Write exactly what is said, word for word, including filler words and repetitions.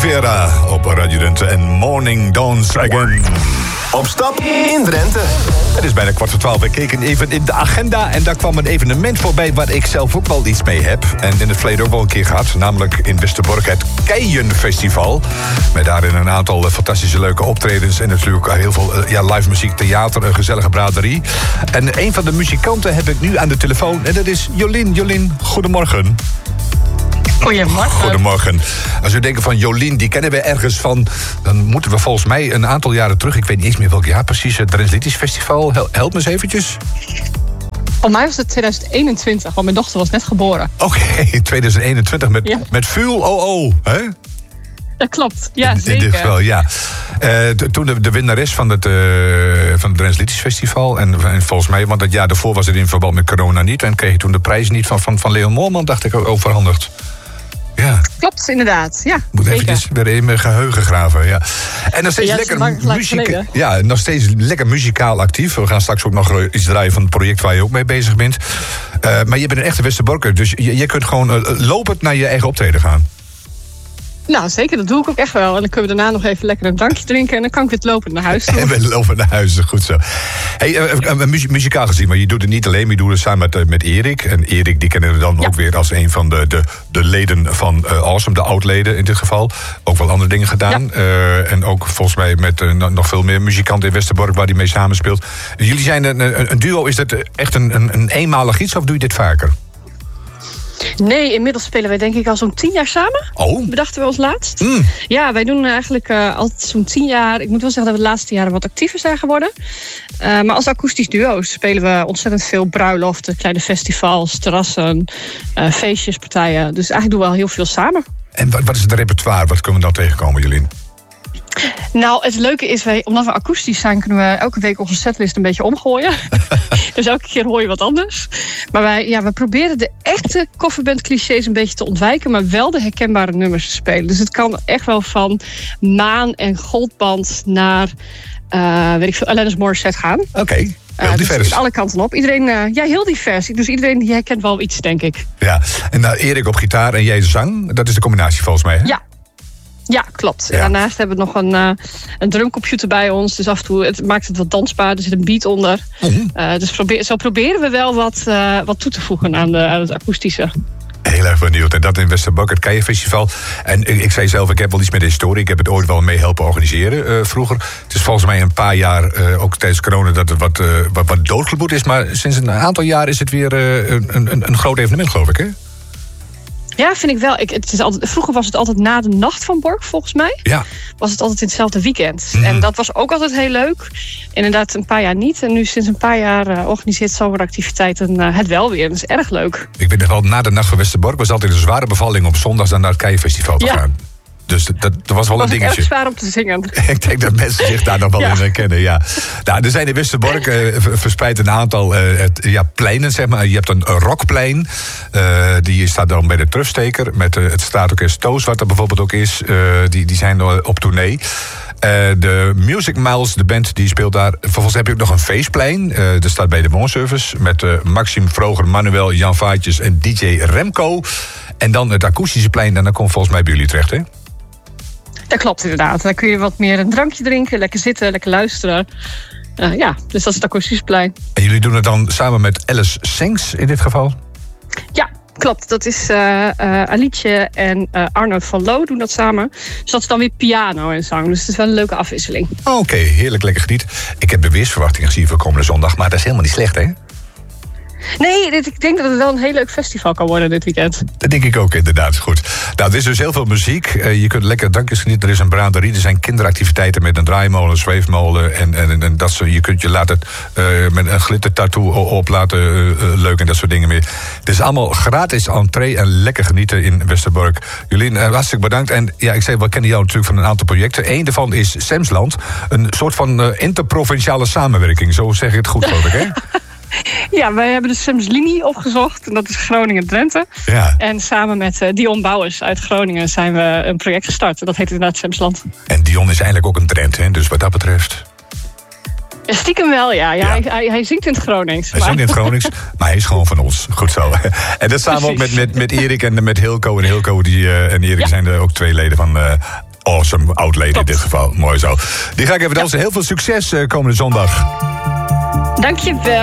Primavera op Radio Drenthe en Morning Dawns Again. Op stap in Drenthe. Het is bijna kwart voor twaalf. We keken even in de agenda en daar kwam een evenement voorbij waar ik zelf ook wel iets mee heb. En in het verleden ook wel een keer gehad. Namelijk in Westerbork het Keienfestival. Met daarin een aantal fantastische leuke optredens. En natuurlijk heel veel ja, live muziek, theater, een gezellige braderie. En een van de muzikanten heb ik nu aan de telefoon. En dat is Jolien. Jolien, goedemorgen. Goedemorgen. Goedemorgen. Als u denkt van Jolien, die kennen we ergens van, dan moeten we volgens mij een aantal jaren terug, ik weet niet eens meer welk jaar precies, het Drents Liedjes Festival. Hel- help me eens eventjes. Voor mij was het twintig eenentwintig, want mijn dochter was net geboren. Oké, okay, twintig eenentwintig met, ja. met Vuul O O, hè? Dat klopt, ja, in, zeker. In dit geval, ja. Uh, t- toen de, de winnares van het, uh, van het Drents Liedjes Festival, en, en volgens mij, want het jaar daarvoor was het in verband met corona niet, en kreeg je toen de prijs niet van, van, van Leon Moorman, dacht ik, overhandigd. Ja. Klopt, inderdaad. Ja, moet eventjes weer in mijn geheugen graven. Ja. En nog steeds, ja, lekker, lang, lang muziek, ja, nog steeds lekker muzikaal actief. We gaan straks ook nog iets draaien van het project waar je ook mee bezig bent. Uh, maar je bent een echte Westerborker, dus je, je kunt gewoon uh, lopend naar je eigen optreden gaan. Nou, zeker, dat doe ik ook echt wel. En dan kunnen we daarna nog even lekker een drankje drinken en dan kan ik weer lopend naar huis toe. En we lopen naar huis, goed zo. Hey, uh, uh, muzie- muzikaal gezien, maar je doet het niet alleen, maar je doet het samen met, uh, met Erik. En Erik, die kennen we dan ja. ook weer als een van de, de, de leden van uh, Awesome, de oud-leden in dit geval. Ook wel andere dingen gedaan. Ja. Uh, en ook volgens mij met uh, nog veel meer muzikanten in Westerbork waar hij mee samenspeelt. Jullie zijn een, een, een duo, is dat echt een, een, een eenmalig iets of doe je dit vaker? Nee, inmiddels spelen wij denk ik al zo'n tien jaar samen. Oh. Bedachten we ons laatst. Mm. Ja, wij doen eigenlijk uh, al zo'n tien jaar. Ik moet wel zeggen dat we de laatste jaren wat actiever zijn geworden. Uh, maar als akoestisch duo spelen we ontzettend veel bruiloften, kleine festivals, terrassen, uh, feestjes, partijen. Dus eigenlijk doen we al heel veel samen. En wat, wat is het repertoire? Wat kunnen we dan tegenkomen, Jolien? Nou, het leuke is, wij, omdat we akoestisch zijn, kunnen we elke week onze setlist een beetje omgooien. Dus elke keer hoor je wat anders. Maar wij, ja, we proberen de echte coverband clichés een beetje te ontwijken, maar wel de herkenbare nummers te spelen. Dus het kan echt wel van Maan en Goldband naar, uh, weet ik veel, Alanis Morissette gaan. Oké. Okay. Heel uh, divers. Dus alle kanten op. Iedereen, uh, ja, heel divers. Dus iedereen die herkent wel iets, denk ik. Ja, en nou, Erik op gitaar en jij zang, dat is de combinatie volgens mij, hè? Ja. Ja, klopt. Ja. En daarnaast hebben we nog een, uh, een drumcomputer bij ons. Dus af en toe het maakt het wat dansbaar. Er zit een beat onder. Mm-hmm. Uh, dus probeer, zo proberen we wel wat, uh, wat toe te voegen aan, de, aan het akoestische. Heel erg benieuwd. En dat in Westerbork, het Keienfestival. En ik, ik zei zelf, ik heb wel iets met de historie. Ik heb het ooit wel mee helpen organiseren uh, vroeger. Het is volgens mij een paar jaar, uh, ook tijdens corona, dat het wat, uh, wat, wat doodgeboet is. Maar sinds een aantal jaar is het weer uh, een, een, een groot evenement, geloof ik, hè? Ja, vind ik wel. Ik, het is altijd, vroeger was het altijd na de nacht van Bork, volgens mij. Ja. Was het altijd in hetzelfde weekend. Mm-hmm. En dat was ook altijd heel leuk. Inderdaad, een paar jaar niet. En nu sinds een paar jaar uh, organiseert zomeractiviteiten uh, het wel weer. Dat is erg leuk. Ik weet nog wel, na de nacht van Westerbork was altijd een zware bevalling om zondags dan naar het Keienfestival te ja. gaan. Dus dat, dat, dat was wel was een dingetje. Het erg zwaar om te zingen. Ik denk dat mensen zich daar nog wel ja. in herkennen. Ja. Nou, er zijn in Westerbork uh, verspreid een aantal uh, het, ja, pleinen, zeg maar. Je hebt een, een rockplein. Uh, die staat dan bij de Trufsteker. Met uh, het straatorkest Toos, wat er bijvoorbeeld ook is. Uh, die, die zijn uh, op tournee. Uh, de Music Miles, de band, die speelt daar. Vervolgens heb je ook nog een feestplein. Uh, dat staat bij de Woonservice. Met uh, Maxime Vroger, Manuel, Jan Vaatjes en D J Remco. En dan het akoestische plein. En dan komt volgens mij bij jullie terecht, hè? Dat klopt inderdaad. Dan kun je wat meer een drankje drinken, lekker zitten, lekker luisteren. Uh, ja, dus dat is het akoestisch plein. En jullie doen het dan samen met Alice Sings in dit geval? Ja, klopt. Dat is uh, uh, Alietje en uh, Arnold van Loo doen dat samen. Dus dat is dan weer piano en zang. Dus het is wel een leuke afwisseling. Oké, okay, heerlijk lekker geniet. Ik heb de weersverwachtingen gezien voor komende zondag, maar dat is helemaal niet slecht, hè? Nee, dit, ik denk dat het wel een heel leuk festival kan worden dit weekend. Dat denk ik ook inderdaad, goed. Nou, er is dus heel veel muziek. Uh, je kunt lekker drankjes genieten. Er is een braderie, er zijn kinderactiviteiten met een draaimolen, een zweefmolen. En, en, en dat soort, je kunt je laten uh, met een glittertattoo op laten uh, uh, leuk en dat soort dingen meer. Het is allemaal gratis entree en lekker genieten in Westerbork. Jolien, uh, hartstikke bedankt. En ja, ik zei, we kennen jou natuurlijk van een aantal projecten. Eén daarvan is Semsland. Een soort van uh, interprovinciale samenwerking. Zo zeg ik het goed, geloof ik, hè? Ja, wij hebben de Semslinie opgezocht. En dat is Groningen-Drenthe. Ja. En samen met uh, Dion Bouwers uit Groningen zijn we een project gestart. Dat heet inderdaad Semsland. En Dion is eigenlijk ook een Drent, hè? Dus wat dat betreft... Ja, stiekem wel, ja. ja, ja. Hij, hij, hij zingt in het Gronings. Hij maar... zingt in het Gronings, maar hij is gewoon van ons. Goed zo. En dat samen ook met, met, met Erik en met Hilco. En Hilco die, uh, en Erik ja. zijn er ook twee leden van uh, awesome oud lady in Top. dit geval. Mooi zo. Die ga ik even dansen. Heel veel succes uh, komende zondag. Dankjewel.